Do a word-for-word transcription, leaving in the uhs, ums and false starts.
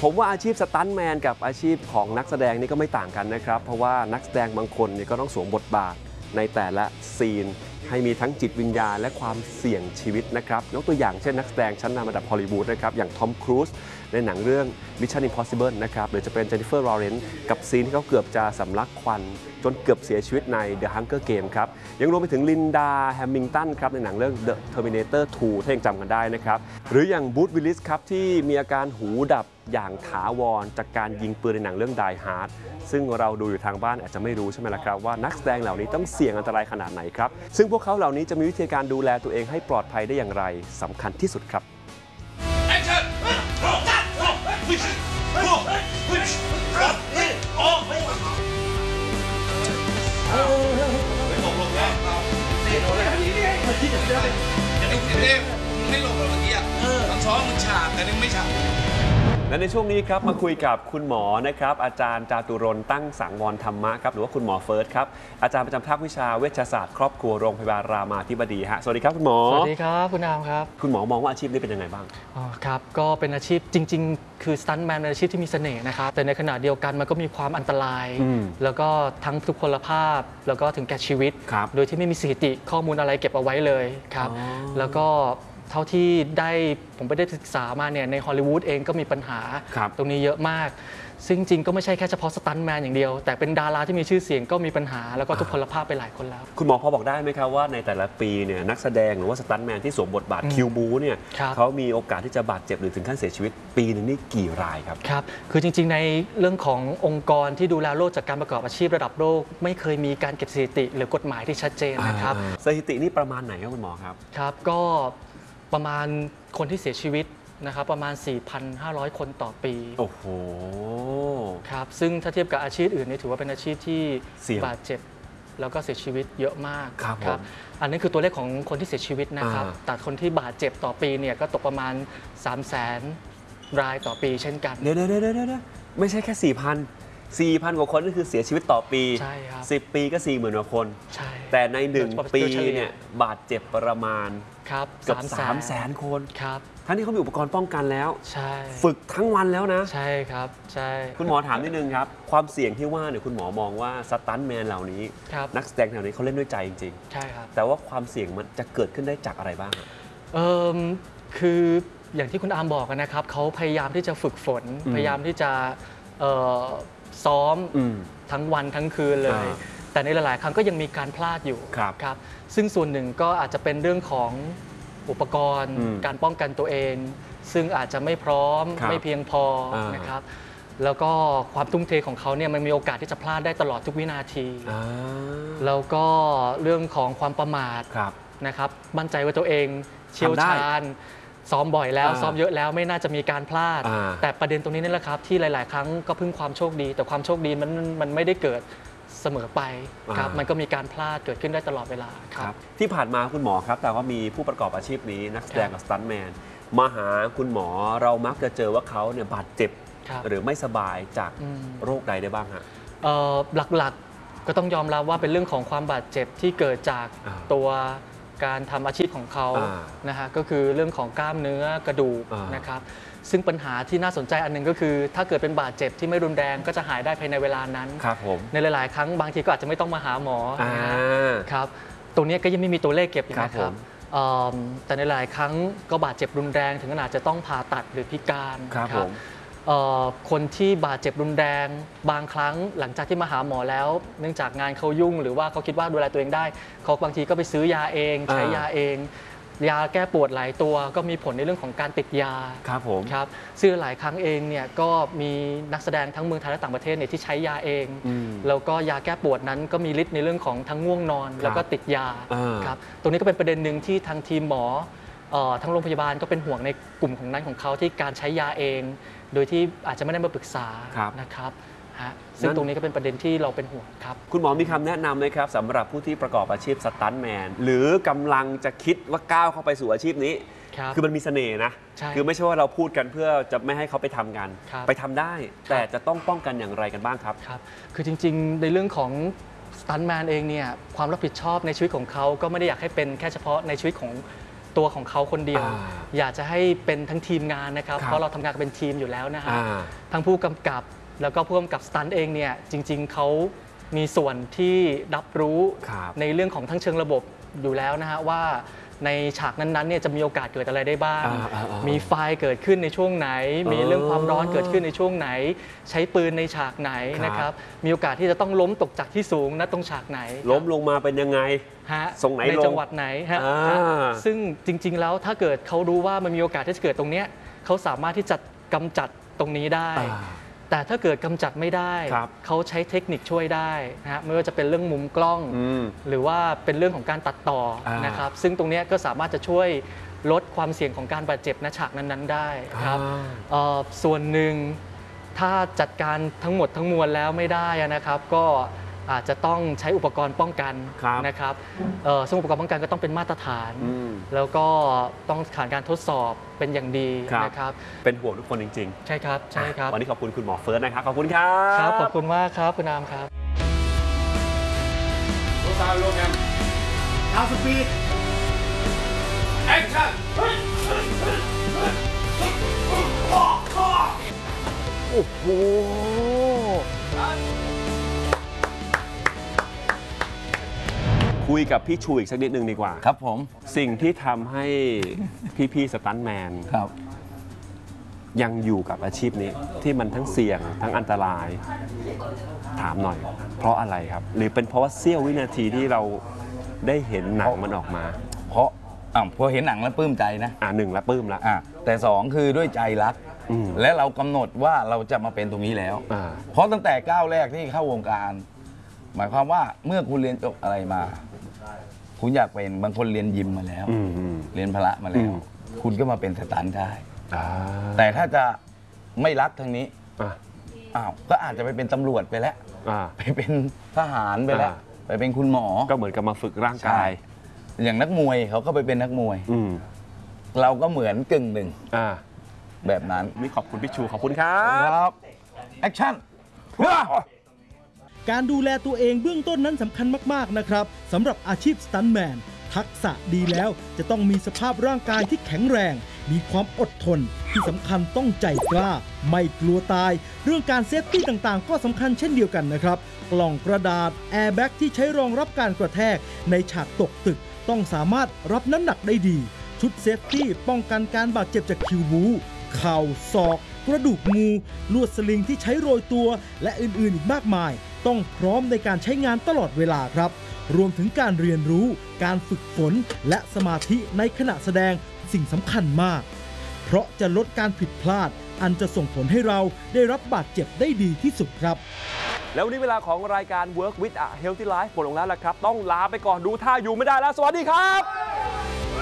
ผมว่าอาชีพสตันท์แมนกับอาชีพของนักแสดงนี่ก็ไม่ต่างกันนะครับเพราะว่านักแสดงบางคนนี่ก็ต้องสวมบทบาทในแต่ละซีนให้มีทั้งจิตวิญญาณและความเสี่ยงชีวิตนะครับยกตัวอย่างเช่นนักแสดงชั้นนำระดับฮอลลีวูดนะครับอย่างทอมครูซในหนังเรื่อง Mission Impossible นะครับหรือจะเป็นเจนนิเฟอร์ลอเรนซ์กับซีนที่เขาเกือบจะสำลักควันจนเกือบเสียชีวิตใน The Hunger Game ครับยังรวมไปถึงลินดาแฮมมิงตันครับในหนังเรื่อง The Terminator ทูถ้ายังจำกันได้นะครับหรืออย่างบูธวิลลิสครับที่มีอาการหูดับอย่างถาวรจากการยิงปืนในหนังเรื่อง Die Hard ซึ่งเราดูอยู่ทางบ้านอาจจะไม่รู้ใช่ไหมล่ะครับว่านักแสดงเหล่านี้ต้องเสี่ยงอันตรายขนาดไหนครับซึ่งพวกเขาเหล่านี้จะมีวิธีการดูแลตัวเองให้ปลอดภัยได้อย่างไรสำคัญที่สุดครับไม่ลงเลยเมื่อกี้อ่ะมันซ้อมมันฉาบแต่นึงไม่ฉาบและในช่วงนี้ครับมาคุยกับคุณหมอนะครับอาจารย์จาตุรนต์ตั้งสังวรธรรมะครับหรือว่าคุณหมอเฟิร์สครับอาจารย์ประจำภาควิชาเวชศาสตร์ครอบครัวโรงพยาบาลรามาธิบดีฮะสวัสดีครับคุณหมอสวัสดีครับคุณอามครับคุณหมอมองว่าอาชีพนี้เป็นยังไงบ้างอ๋อครับก็เป็นอาชีพจริงๆคือสตันท์แมนเป็นอาชีพที่มีเสน่ห์นะครับแต่ในขณะเดียวกันมันก็มีความอันตรายแล้วก็ทั้งทุพพลภาพแล้วก็ถึงแก่ชีวิตโดยที่ไม่มีสถิติข้อมูลอะไรเก็บเอาไว้เลยครับแล้วก็เท่าที่ได้ผมไปได้ศึกษามาเนี่ยในฮอลลีวูดเองก็มีปัญหาตรงนี้เยอะมากซึ่งจริงก็ไม่ใช่แค่เฉพาะสตันท์แมนอย่างเดียวแต่เป็นดาราที่มีชื่อเสียงก็มีปัญหาแล้วก็ทุพพลภาพไปหลายคนแล้วคุณหมอพอบอกได้ไหมครับว่าในแต่ละปีเนี่ยนักแสดงหรือว่าสตันท์แมนที่สวมบทบาทคิวบูเนี่ยเขามีโอกาสที่จะบาดเจ็บหรือถึงขั้นเสียชีวิตปีนึงนี่กี่รายครับครับคือจริงๆในเรื่องขององค์กรที่ดูแลโรคจากการประกอบอาชีพระดับโลกไม่เคยมีการเก็บสถิติหรือกฎหมายที่ชัดเจนนะครับสถิตินี่ประมาณไหนครับคุณหมอครับครับก็ประมาณคนที่เสียชีวิตนะครับประมาณ สี่พันห้าร้อย คนต่อปีโอ้โหครับซึ่งถ้าเทียบกับอาชีพอื่นนี่ถือว่าเป็นอาชีพที่บาดเจ็บแล้วก็เสียชีวิตเยอะมากครับอันนี้คือตัวเลขของคนที่เสียชีวิตนะครับแต่คนที่บาดเจ็บต่อปีเนี่ยก็ตกประมาณ สามแสน รายต่อปีเช่นกันเดี๋ยวเดี๋ยวเดี๋ยวไม่ใช่แค่ สี่พัน สี่พัน กว่าคนนี่คือเสียชีวิตต่อปีใช่ครับสิบปีก็ สี่หมื่น กว่าคนใช่แต่ในหนึ่งปีเนี่ยบาดเจ็บประมาณครับเกือบสามแสนคนครับทั้งที่เขามีอุปกรณ์ป้องกันแล้วใช่ฝึกทั้งวันแล้วนะใช่ครับใช่คุณหมอถามนิดนึงครับความเสี่ยงที่ว่าเนี่ยคุณหมอมองว่าสตันท์แมนเหล่านี้นักแสดงเหล่านี้เขาเล่นด้วยใจจริงๆใช่ครับแต่ว่าความเสี่ยงมันจะเกิดขึ้นได้จากอะไรบ้างเออคืออย่างที่คุณอาร์มบอกนะครับเขาพยายามที่จะฝึกฝนพยายามที่จะซ้อมทั้งวันทั้งคืนเลยแต่ในหลายๆครั้งก็ยังมีการพลาดอยู่ครับซึ่งส่วนหนึ่งก็อาจจะเป็นเรื่องของอุปกรณ์การป้องกันตัวเองซึ่งอาจจะไม่พร้อมไม่เพียงพอนะครับแล้วก็ความทุ่มเทของเขาเนี่ยมันมีโอกาสที่จะพลาดได้ตลอดทุกวินาทีแล้วก็เรื่องของความประมาทนะครับมั่นใจว่าตัวเองเชี่ยวชาญซ้อมบ่อยแล้วซ้อมเยอะแล้วไม่น่าจะมีการพลาดแต่ประเด็นตรงนี้นี่แหละครับที่หลายๆครั้งก็พึ่งความโชคดีแต่ความโชคดีมันมันไม่ได้เกิดเสมอไปครับมันก็มีการพลาดเกิดขึ้นได้ตลอดเวลาครับที่ผ่านมาคุณหมอครับแต่ว่ามีผู้ประกอบอาชีพนี้นักแสดงกับสตันท์แมนมาหาคุณหมอเรามักจะเจอว่าเขาเนี่ยบาดเจ็บหรือไม่สบายจากโรคใดได้บ้างฮะหลักๆก็ต้องยอมรับว่าเป็นเรื่องของความบาดเจ็บที่เกิดจากตัวการทำอาชีพของเขานะฮะก็คือเรื่องของกล้ามเนื้อกระดูกนะครับซึ่งปัญหาที่น่าสนใจอันหนึ่งก็คือถ้าเกิดเป็นบาดเจ็บที่ไม่รุนแรงก็จะหายได้ภายในเวลานั้นครับผมในหลายๆครั้งบางทีก็อาจจะไม่ต้องมาหาหมอนะครับตรงนี้ก็ยังไม่มีตัวเลขเก็บอยู่นะครับแต่ในหลายครั้งก็บาดเจ็บรุนแรงถึงขนาดจะต้องผ่าตัดหรือพิการครับคนที่บาดเจ็บรุนแรงบางครั้งหลังจากที่มาหาหมอแล้วเนื่องจากงานเขายุ่งหรือว่าเขาคิดว่าดูแลตัวเองได้เขาบางทีก็ไปซื้อยาเองใช้ยาเองยาแก้ปวดหลายตัวก็มีผลในเรื่องของการติดยาครับผมครับซึ่งหลายครั้งเองเนี่ยก็มีนักแสดงทั้งเมืองไทยและต่างประเทศเนี่ยที่ใช้ยาเองแล้วก็ยาแก้ปวดนั้นก็มีฤทธิ์ในเรื่องของทั้งง่วงนอนแล้วก็ติดยาครับตรงนี้ก็เป็นประเด็นหนึ่งที่ทางทีมหมอทั้งโรงพยาบาลก็เป็นห่วงในกลุ่มของนั้นของเขาที่การใช้ยาเองโดยที่อาจจะไม่ได้มาปรึกษานะครับซึ่งตรงนี้ก็เป็นประเด็นที่เราเป็นห่วงครับคุณหมอมีคำแนะนำไหมครับสำหรับผู้ที่ประกอบอาชีพสตันท์แมนหรือกำลังจะคิดว่าก้าวเข้าไปสู่อาชีพนี้คือมันมีเสน่ห์นะคือไม่ใช่ว่าเราพูดกันเพื่อจะไม่ให้เขาไปทำกันไปทำได้แต่จะต้องป้องกันอย่างไรกันบ้างครับครับคือจริงๆในเรื่องของสตันท์แมนเองเนี่ยความรับผิดชอบในชีวิตของเขาก็ไม่ได้อยากให้เป็นแค่เฉพาะในชีวิตของตัวของเขาคนเดียวอ่าอยากจะให้เป็นทั้งทีมงานนะครับครับเพราะเราทำงานกันเป็นทีมอยู่แล้วนะฮะอ่าทั้งผู้กำกับแล้วก็ผู้กำกับสตันท์เองเนี่ยจริงๆเขามีส่วนที่รับรู้ครับในเรื่องของทั้งเชิงระบบอยู่แล้วนะฮะว่าในฉากนั้นๆเนี่ยจะมีโอกาสเกิดอะไรได้บ้างอ่าอ่าอ่ามีมีไฟเกิดขึ้นในช่วงไหน มีเรื่องความร้อนเกิดขึ้นในช่วงไหน ใช้ปืนในฉากไหนครับนะครับมีโอกาสที่จะต้องล้มตกจากที่สูงนะตรงฉากไหนล้มลงมาเป็นยังไงฮะทรงไหนในลงจังหวัดไหนฮะอ่าฮะซึ่งจริง ๆ แล้วถ้าเกิดเขารู้ว่ามันมีโอกาสที่จะเกิดตรงเนี้ยเขาสามารถที่จะกำจัดตรงนี้ได้อ่าแต่ถ้าเกิดกำจัดไม่ได้ครับเขาใช้เทคนิคช่วยได้นะฮะไม่ว่าจะเป็นเรื่องมุมกล้องอืมหรือว่าเป็นเรื่องของการตัดต่ออ่านนะครับซึ่งตรงเนี้ยก็สามารถจะช่วยลดความเสี่ยงของการบาดเจ็บณฉากนั้นๆได้ครับอ่าเอ่อส่วนหนึ่งถ้าจัดการทั้งหมดทั้งมวลแล้วไม่ได้อะนะครับ ก็อาจจะต้องใช้อุปกรณ์ป้องกันครับนะครับเอ่อซึ่งอุปกรณ์ป้องกันก็ต้องเป็นมาตรฐานอืมแล้วก็ต้องผ่านการทดสอบเป็นอย่างดีครับนะครับเป็นห่วงทุกคนจริงใช่ครับๆใช่ครับวันนี้ขอบคุณคุณหมอเฟิร์สนะครับ ขอบคุณครับครับ ขอบคุณมากครับ คุณอามครับรถตามรถกันทางสปีดแอคชั่นโอ้โห คุยกับพี่ชูอีกสักนิดนึงดีกว่าครับผมสิ่งที่ทำให้พี่ๆสตันท์แมนครับยังอยู่กับอาชีพนี้ที่มันทั้งเสี่ยงทั้งอันตราย ถามหน่อย เพราะอะไรครับ หรือเป็นเพราะว่าเสี้ยววินาทีที่เราได้เห็นหนังมันออกมาเพราะอ่ะพอเห็นหนังแล้วปลื้มใจนะอ่าหนึ่งละปลื้มละอ่ะแต่สองคือด้วยใจรักอืมและเรากำหนดว่าเราจะมาเป็นตรงนี้แล้วอ่าเพราะตั้งแต่ก้าวแรกที่เข้าวงการ หมายความว่าเมื่อคุณเรียนจบอะไรมา คุณอยากเป็นบางคนเรียนยิมมาแล้วอืมอืมเรียนพละมาแล้วอืมคุณก็มาเป็นสตันท์ได้อ่าแต่ถ้าจะไม่รักทางนี้อ่าอ้าวก็อาจจะไปเป็นตำรวจไปแล้วอ่าไปเป็นทหารไปแล้วอ่าไปเป็นคุณหมอก็เหมือนกับมาฝึกร่างกายอย่างนักมวยเขาก็ไปเป็นนักมวยอืมเราก็เหมือนกึ่งหนึ่งอ่าแบบนั้นนี่ขอบคุณพี่ชูขอบคุณครับครับ แอคชั่นการดูแลตัวเองเบื้องต้นนั้นสำคัญมากๆนะครับสำหรับอาชีพสตันท์แมนทักษะดีแล้วจะต้องมีสภาพร่างกายที่แข็งแรง มีความอดทน ที่สำคัญต้องใจกล้า ไม่กลัวตาย เรื่องการเซฟตี้ต่างๆ ก็สำคัญเช่นเดียวกันนะครับ กล่องกระดาษแอร์แบ็กที่ใช้รองรับการกระแทกในฉากตกตึก ต้องสามารถรับน้ำหนักได้ดี ชุดเซฟตี้ป้องกันการบาดเจ็บจากคิวบูเข่าศอก กระดูกงูลวดสลิงที่ใช้โรยตัว และอื่นๆอีกมากมาย ต้องพร้อมในการใช้งานตลอดเวลาครับ รวมถึงการเรียนรู้ การฝึกฝน และสมาธิในขณะแสดงสิ่งสำคัญมาก เพราะจะลดการผิดพลาด อันจะส่งผลให้เราได้รับบาดเจ็บได้ดีที่สุดครับแล้ววันนี้เวลาของรายการ Work with a Healthy Life หมดลงแล้วละครับ ต้องลาไปก่อนดูท่าอยู่ไม่ได้แล้ว สวัสดีครับ